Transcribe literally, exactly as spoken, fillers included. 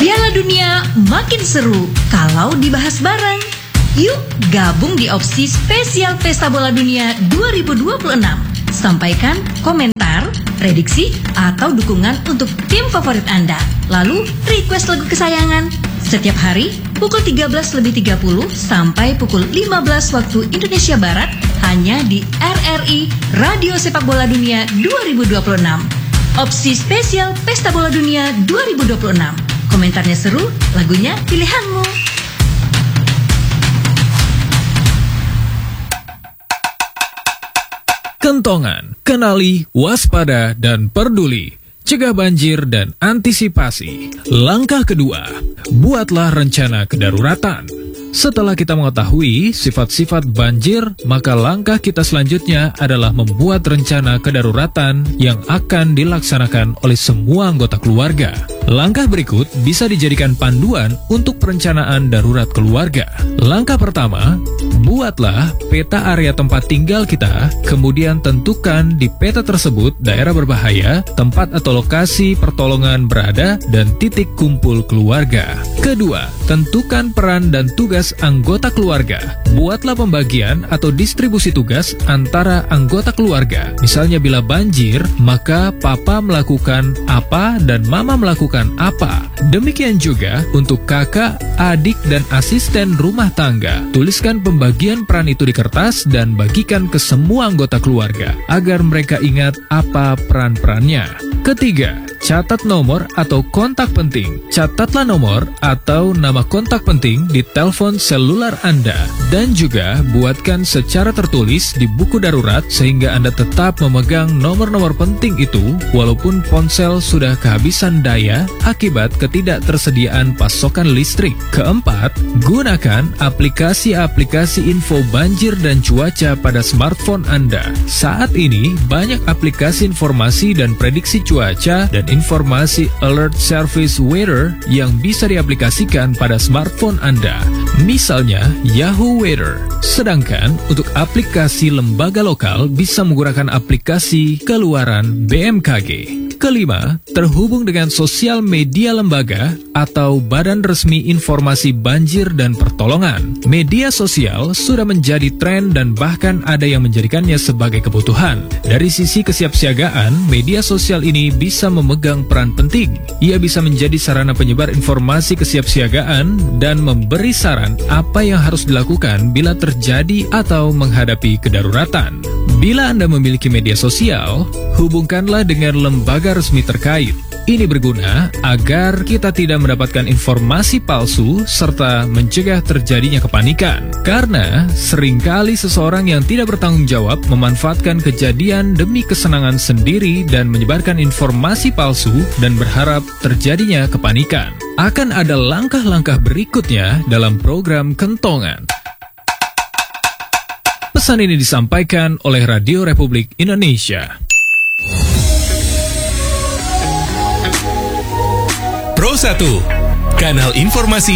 Piala Dunia makin seru kalau dibahas bareng. Yuk gabung di opsi spesial Pesta Bola Dunia dua ribu dua puluh enam. Sampaikan komentar, prediksi, atau dukungan untuk tim favorit Anda. Lalu request lagu kesayangan. Setiap hari pukul tiga belas lebih tiga puluh sampai pukul lima belas waktu Indonesia Barat hanya di R R I Radio Sepak Bola Dunia dua ribu dua puluh enam. Opsi spesial Pesta Bola Dunia dua ribu dua puluh enam. Komentarnya seru, lagunya pilihanmu. Kentongan, kenali, waspada, dan peduli. Cegah banjir dan antisipasi. Langkah kedua, buatlah rencana kedaruratan. Setelah kita mengetahui sifat-sifat banjir, maka langkah kita selanjutnya adalah membuat rencana kedaruratan yang akan dilaksanakan oleh semua anggota keluarga. Langkah berikut bisa dijadikan panduan untuk perencanaan darurat keluarga. Langkah pertama, buatlah peta area tempat tinggal kita, kemudian tentukan di peta tersebut daerah berbahaya, tempat atau lokasi pertolongan berada, dan titik kumpul keluarga. Kedua, tentukan peran dan tugas anggota keluarga. Buatlah pembagian atau distribusi tugas antara anggota keluarga. Misalnya bila banjir, maka papa melakukan apa dan mama melakukan apa. Demikian juga untuk kakak, adik, dan asisten rumah tangga. Tuliskan pembagian peran itu di kertas dan bagikan ke semua anggota keluarga agar mereka ingat apa peran-perannya. Ketiga, catat nomor atau kontak penting. Catatlah nomor atau nama kontak penting di telepon seluler Anda. Dan juga buatkan secara tertulis di buku darurat sehingga Anda tetap memegang nomor-nomor penting itu walaupun ponsel sudah kehabisan daya akibat ketidaktersediaan pasokan listrik. Keempat, gunakan aplikasi-aplikasi info banjir dan cuaca pada smartphone Anda. Saat ini, banyak aplikasi informasi dan prediksi cuaca dan informasi alert service weather yang bisa diaplikasikan pada smartphone Anda. Misalnya, Yahoo Weather. Sedangkan untuk aplikasi lembaga lokal bisa menggunakan aplikasi keluaran B M K G. Kelima, terhubung dengan sosial media lembaga atau badan resmi informasi banjir dan pertolongan. Media sosial sudah menjadi tren dan bahkan ada yang menjadikannya sebagai kebutuhan. Dari sisi kesiapsiagaan, media sosial ini bisa memegang peran penting. Ia bisa menjadi sarana penyebar informasi kesiapsiagaan dan memberi saran apa yang harus dilakukan bila terjadi atau menghadapi kedaruratan. Bila Anda memiliki media sosial, hubungkanlah dengan lembaga resmi terkait. Ini berguna agar kita tidak mendapatkan informasi palsu serta mencegah terjadinya kepanikan. Karena seringkali seseorang yang tidak bertanggung jawab memanfaatkan kejadian demi kesenangan sendiri dan menyebarkan informasi palsu dan berharap terjadinya kepanikan. Akan ada langkah-langkah berikutnya dalam program Kentongan. Pesan ini disampaikan oleh Radio Republik Indonesia. Pro satu, kanal informasi